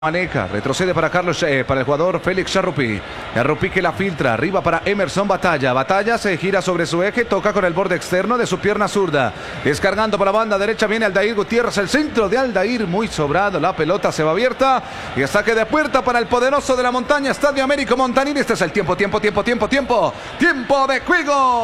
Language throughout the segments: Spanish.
Maneja, retrocede para Carlos, para el jugador Félix Charrupi. Charrupi que la filtra, arriba para Emerson Batalla. Batalla se gira sobre su eje, toca con el borde externo de su pierna zurda. Descargando para la banda derecha viene Aldair Gutiérrez, el centro de Aldair muy sobrado. La pelota se va abierta y saque de puerta para el poderoso de la montaña, Estadio Américo Montanini. Este es el tiempo de juego.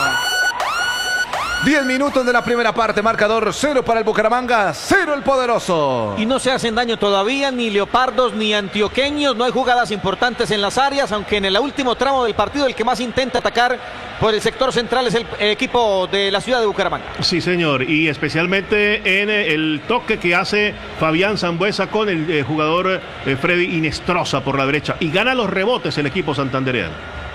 10 minutos de la primera parte, marcador 0 para el Bucaramanga, 0 el poderoso. Y no se hacen daño todavía ni leopardos ni antioqueños, no hay jugadas importantes en las áreas, aunque en el último tramo del partido el que más intenta atacar por el sector central es el equipo de la ciudad de Bucaramanga. Sí, señor, y especialmente en el toque que hace Fabián Sambuesa con el jugador Freddy Inestrosa por la derecha, y gana los rebotes el equipo santandereano.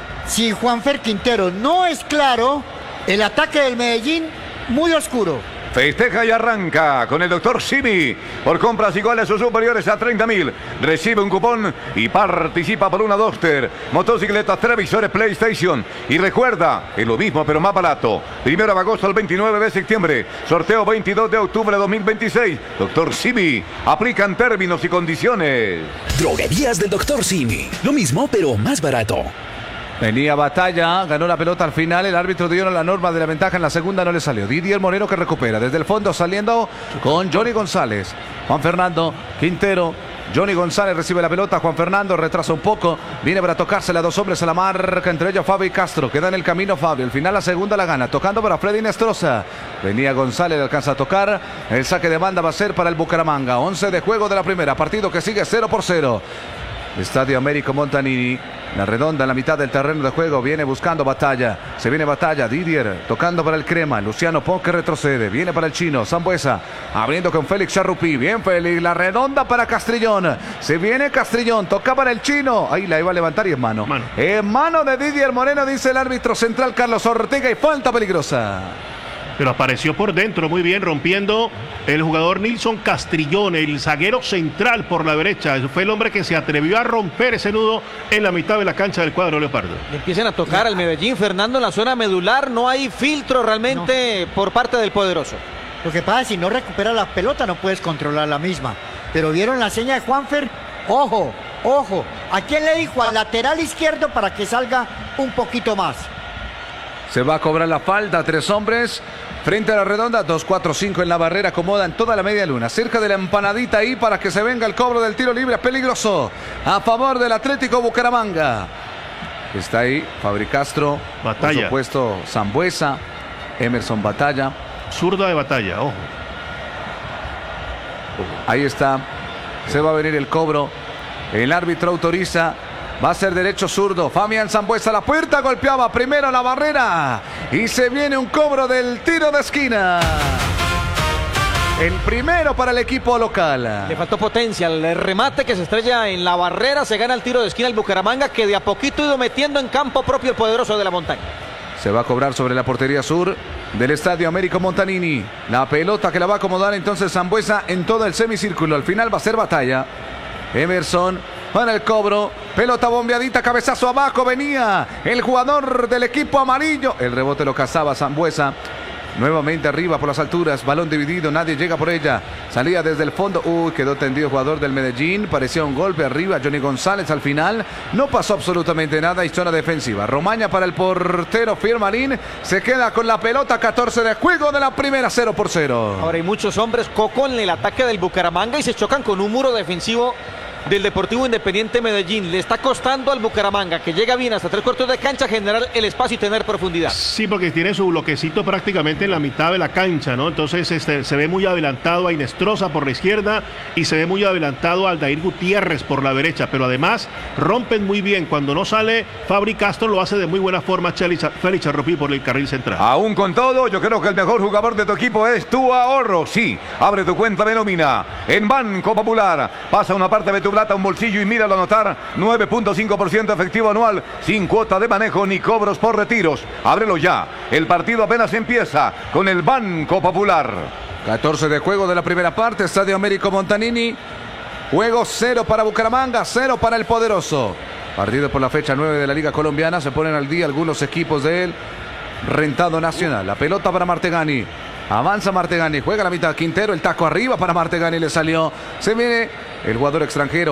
Si Juanfer Quintero no es claro, el ataque del Medellín muy oscuro. Festeja y arranca con el doctor Simi por compras iguales o superiores a 30.000. Recibe un cupón y participa por una Duster, motocicletas, televisores, PlayStation. Y recuerda, es lo mismo pero más barato. 1 de agosto al 29 de septiembre. Sorteo 22 de octubre de 2026. Doctor Simi, aplican términos y condiciones. Droguerías del doctor Simi. Lo mismo pero más barato. Venía Batalla, ganó la pelota al final, el árbitro dio la norma de la ventaja, en la segunda no le salió. Didier Moreno que recupera, desde el fondo saliendo con Johnny González. Juan Fernando Quintero, Johnny González recibe la pelota, Juan Fernando retrasa un poco, viene para tocársela a dos hombres a la marca, entre ellos Fabio y Castro, queda en el camino Fabio, al final la segunda la gana, tocando para Freddy Inestrosa. Venía González, le alcanza a tocar, el saque de banda va a ser para el Bucaramanga. 11 de juego de la primera, partido que sigue 0-0. Estadio Américo Montanini, la redonda en la mitad del terreno de juego, viene buscando Batalla, se viene Batalla, Didier tocando para el Crema, Luciano Pons que retrocede, viene para el chino, Sambuesa, abriendo con Félix Charrupi, bien Félix, la redonda para Castrillón, se viene Castrillón, toca para el chino, ahí la iba a levantar y es mano. En mano de Didier Moreno, dice el árbitro central Carlos Ortega, y falta peligrosa. Pero apareció por dentro muy bien, rompiendo el jugador Nilson Castrillón, el zaguero central por la derecha. Fue el hombre que se atrevió a romper ese nudo en la mitad de la cancha del cuadro leopardo. Le empiezan a tocar al Medellín, Fernando, en la zona medular. No hay filtro realmente por parte del poderoso. Lo que pasa es que si no recupera la pelota no puedes controlar la misma. Pero vieron la seña de Juanfer, ojo, ojo. ¿A quién le dijo? Al lateral izquierdo para que salga un poquito más. Se va a cobrar la falta, 3 hombres frente a la redonda, 2, 4, 5 en la barrera, acomodan toda la media luna, cerca de la empanadita ahí para que se venga el cobro del tiro libre, peligroso, a favor del Atlético Bucaramanga. Está ahí Fabri Castro, Batalla. por supuesto Sambuesa, Emerson Batalla. Zurda de Batalla, ojo. Ahí está, se va a venir el cobro, el árbitro autoriza. Va a ser derecho zurdo. Fabián Sambuesa a la puerta. Golpeaba primero la barrera. Y se viene un cobro del tiro de esquina. El primero para el equipo local. Le faltó potencia. El remate que se estrella en la barrera. Se gana el tiro de esquina el Bucaramanga, que de a poquito ha ido metiendo en campo propio el poderoso de la montaña. Se va a cobrar sobre la portería sur del Estadio Américo Montanini. La pelota que la va a acomodar entonces Sambuesa en todo el semicírculo. Al final va a ser Batalla. Emerson para el cobro, pelota bombeadita, cabezazo abajo, venía el jugador del equipo amarillo, el rebote lo cazaba Sambuesa, nuevamente arriba por las alturas, balón dividido, nadie llega por ella, salía desde el fondo, quedó tendido el jugador del Medellín, parecía un golpe arriba, Johnny González al final, no pasó absolutamente nada y zona defensiva, Romaña para el portero Firmarín, se queda con la pelota, 14 de juego de la primera, 0-0. Ahora hay muchos hombres coco en el ataque del Bucaramanga y se chocan con un muro defensivo del Deportivo Independiente Medellín. Le está costando al Bucaramanga, que llega bien hasta 3/4 de cancha, generar el espacio y tener profundidad. Sí, porque tiene su bloquecito prácticamente en la mitad de la cancha, ¿no? Entonces se ve muy adelantado a Inestrosa por la izquierda y se ve muy adelantado a Aldair Gutiérrez por la derecha, pero además rompen muy bien. Cuando no sale Fabri Castro lo hace de muy buena forma Félix Charrupi por el carril central. Aún con todo, yo creo que el mejor jugador de tu equipo es tu ahorro. Sí, abre tu cuenta de nómina en Banco Popular. Pasa una parte de tu plata a un bolsillo y míralo anotar. 9.5% efectivo anual, sin cuota de manejo ni cobros por retiros. Ábrelo ya. El partido apenas empieza con el Banco Popular. 14 de juego de la primera parte, Estadio Américo Montanini. Juego 0 para Bucaramanga, 0 para el poderoso. Partido por la fecha 9 de la Liga Colombiana. Se ponen al día algunos equipos de él. Rentado Nacional. La pelota para Martegani. Avanza Martegani, juega la mitad Quintero, el taco arriba para Martegani, le salió. Se viene el jugador extranjero.